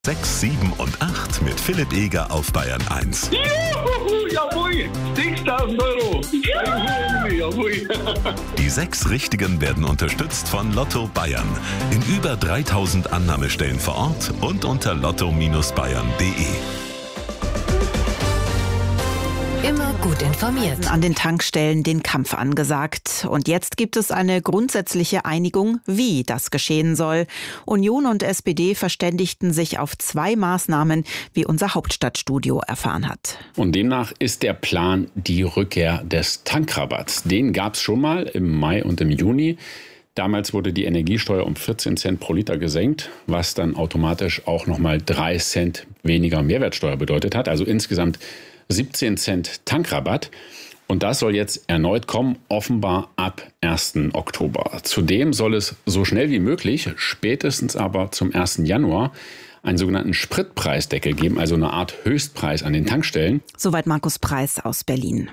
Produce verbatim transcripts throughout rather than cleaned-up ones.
sechs, sieben und acht mit Philipp Eger auf Bayern eins. Juhu, jawohl, sechstausend Euro. Jawohl. Die sechs Richtigen werden unterstützt von Lotto Bayern. In über dreitausend Annahmestellen vor Ort und unter lotto Bindestrich bayern punkt de. Immer gut informiert. An den Tankstellen den Kampf angesagt. Und jetzt gibt es eine grundsätzliche Einigung, wie das geschehen soll. Union und S P D verständigten sich auf zwei Maßnahmen, wie unser Hauptstadtstudio erfahren hat. Und demnach ist der Plan die Rückkehr des Tankrabatts. Den gab es schon mal im Mai und im Juni. Damals wurde die Energiesteuer um vierzehn Cent pro Liter gesenkt, was dann automatisch auch nochmal drei Cent weniger Mehrwertsteuer bedeutet hat. Also insgesamt siebzehn Cent Tankrabatt. Und das soll jetzt erneut kommen, offenbar ab ersten Oktober. Zudem soll es so schnell wie möglich, spätestens aber zum ersten Januar, einen sogenannten Spritpreisdeckel geben, also eine Art Höchstpreis an den Tankstellen. Soweit Markus Preis aus Berlin.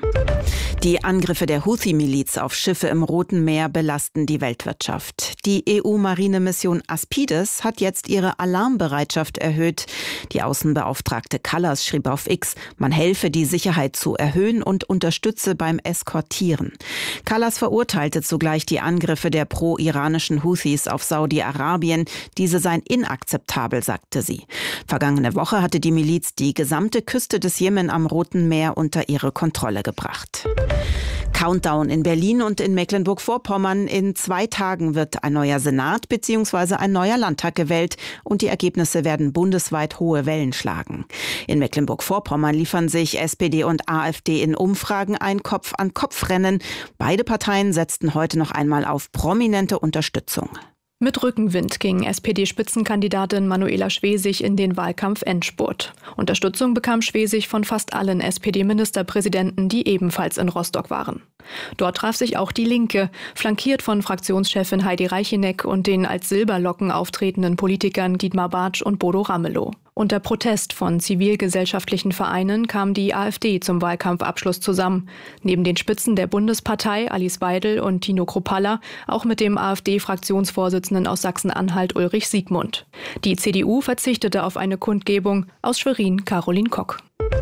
Die Angriffe der Houthi-Miliz auf Schiffe im Roten Meer belasten die Weltwirtschaft. Die E U-Marinemission Aspides hat jetzt ihre Alarmbereitschaft erhöht. Die Außenbeauftragte Kallas schrieb auf X, man helfe, die Sicherheit zu erhöhen und unterstütze beim Eskortieren. Kallas verurteilte zugleich die Angriffe der pro-iranischen Houthis auf Saudi-Arabien. Diese seien inakzeptabel, sagte sie. Vergangene Woche hatte die Miliz die gesamte Küste des Jemen am Roten Meer unter ihre Kontrolle gebracht. Countdown in Berlin und in Mecklenburg-Vorpommern. In zwei Tagen wird ein neuer Senat bzw. ein neuer Landtag gewählt und die Ergebnisse werden bundesweit hohe Wellen schlagen. In Mecklenburg-Vorpommern liefern sich S P D und AfD in Umfragen ein Kopf-an-Kopf-Rennen. Beide Parteien setzten heute noch einmal auf prominente Unterstützung. Mit Rückenwind ging S P D-Spitzenkandidatin Manuela Schwesig in den Wahlkampf-Endspurt. Unterstützung bekam Schwesig von fast allen S P D-Ministerpräsidenten, die ebenfalls in Rostock waren. Dort traf sich auch die Linke, flankiert von Fraktionschefin Heidi Reicheneck und den als Silberlocken auftretenden Politikern Dietmar Bartsch und Bodo Ramelow. Unter Protest von zivilgesellschaftlichen Vereinen kam die AfD zum Wahlkampfabschluss zusammen. Neben den Spitzen der Bundespartei Alice Weidel und Tino Kruppalla auch mit dem AfD-Fraktionsvorsitzenden aus Sachsen-Anhalt Ulrich Siegmund. Die C D U verzichtete auf eine Kundgebung. Aus Schwerin Caroline Kock.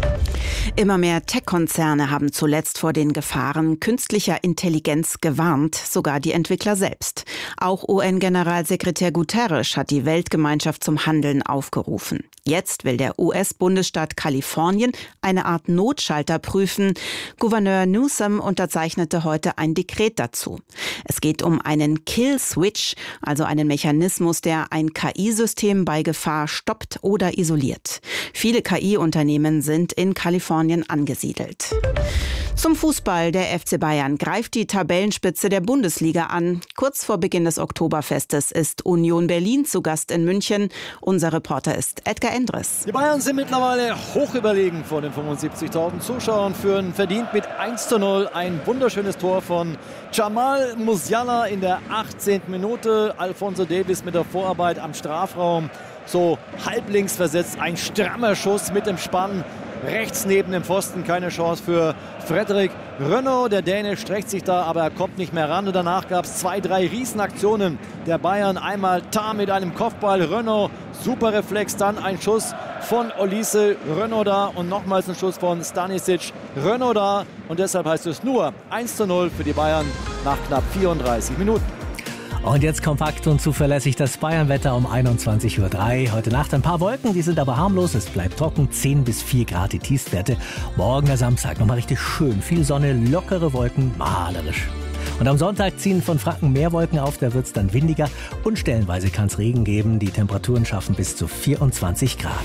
Immer mehr Tech-Konzerne haben zuletzt vor den Gefahren künstlicher Intelligenz gewarnt, sogar die Entwickler selbst. Auch U N-Generalsekretär Guterres hat die Weltgemeinschaft zum Handeln aufgerufen. Jetzt will der U S-Bundesstaat Kalifornien eine Art Notschalter prüfen. Gouverneur Newsom unterzeichnete heute ein Dekret dazu. Es geht um einen Kill-Switch, also einen Mechanismus, der ein K I-System bei Gefahr stoppt oder isoliert. Viele K I-Unternehmen sind in Kalifornien angesiedelt. Zum Fußball. Der F C Bayern greift die Tabellenspitze der Bundesliga an. Kurz vor Beginn des Oktoberfestes ist Union Berlin zu Gast in München. Unser Reporter ist Edgar Endres. Die Bayern sind mittlerweile hoch überlegen vor den fünfundsiebzigtausend Zuschauern, führen verdient mit eins zu null. Ein wunderschönes Tor von Jamal Musiala in der achtzehnten Minute. Alphonso Davies mit der Vorarbeit am Strafraum. So halblinks versetzt, ein strammer Schuss mit dem Spann. Rechts neben dem Pfosten, keine Chance für Frederik Rønnow. Der Däne streckt sich da, aber er kommt nicht mehr ran. Und danach gab es zwei, drei Riesenaktionen der Bayern. Einmal Tah mit einem Kopfball, Rønnow, super Reflex. Dann ein Schuss von Olise, Rønnow da. Und nochmals ein Schuss von Stanisic, Rønnow da. Und deshalb heißt es nur eins zu null für die Bayern nach knapp vierunddreißig Minuten. Und jetzt kompakt und zuverlässig das Bayern-Wetter um einundzwanzig Uhr drei. Heute Nacht ein paar Wolken, die sind aber harmlos. Es bleibt trocken, zehn bis vier Grad die Tiefstwerte. Morgen der Samstag nochmal richtig schön. Viel Sonne, lockere Wolken, malerisch. Und am Sonntag ziehen von Franken mehr Wolken auf, da wird es dann windiger. Und stellenweise kann es Regen geben. Die Temperaturen schaffen bis zu vierundzwanzig Grad.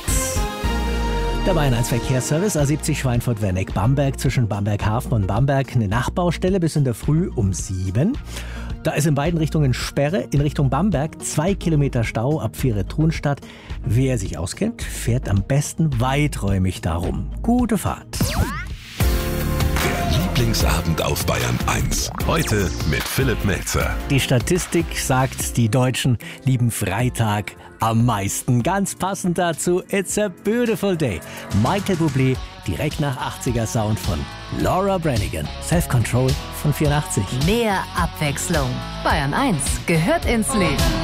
Der Bayern eins Verkehrsservice A siebzig Schweinfurt-Werneck-Bamberg zwischen Bamberg-Hafen und Bamberg eine Nachbaustelle bis in der Früh um sieben. Da ist in beiden Richtungen Sperre. In Richtung Bamberg zwei Kilometer Stau ab Viere-Thunstadt. Wer sich auskennt, fährt am besten weiträumig darum. Gute Fahrt. Der Lieblingsabend auf Bayern eins. Heute mit Philipp Melzer. Die Statistik sagt, die Deutschen lieben Freitag am meisten. Ganz passend dazu, It's a Beautiful Day. Michael Bublé, direkt nach achtziger Sound von Laura Branigan. Self-Control von vierundachtzig. Mehr Abwechslung. Bayern eins gehört ins Leben.